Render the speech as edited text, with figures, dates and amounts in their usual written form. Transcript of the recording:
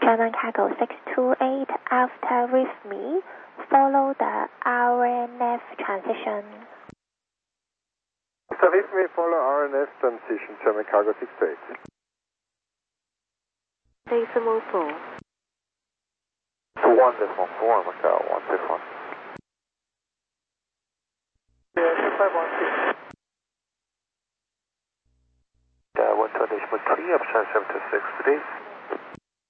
German Cargo 628, after with me, follow the RNF transition. After with me, follow RNF transition, German Cargo 628. Decimal 4. 1.4, Macau 1.1. Yeah, 2516. 120.3, option 726, please.